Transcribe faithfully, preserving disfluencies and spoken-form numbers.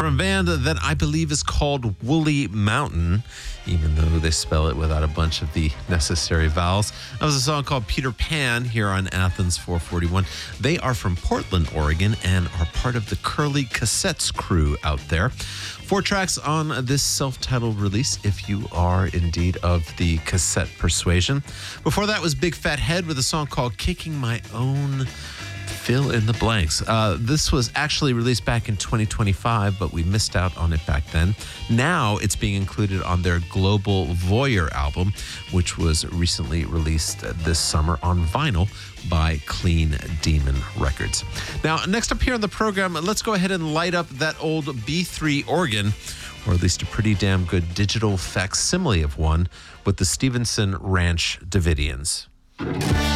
from a band that I believe is called Woolly Mountain, even though they spell it without a bunch of the necessary vowels. That was a song called Peter Pan here on Athens four forty-one. They are from Portland, Oregon, and are part of the Curly Cassettes crew out there. Four tracks on this self-titled release, if you are indeed of the cassette persuasion. Before that was Big Fat Head with a song called Kicking My Own Fill in the Blanks. Uh, this was actually released back in twenty twenty-five, but we missed out on it back then. Now it's being included on their Global Voyeur album, which was recently released this summer on vinyl by Clean Demon Records. Now, next up here on the program, let's go ahead and light up that old B three organ, or at least a pretty damn good digital facsimile of one, with the Stevenson Ranch Davidians.